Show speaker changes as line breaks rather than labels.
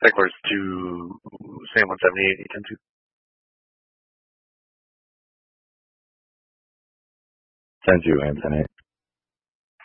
Headquarters to Sam 178, 810.
Send you, Anthony.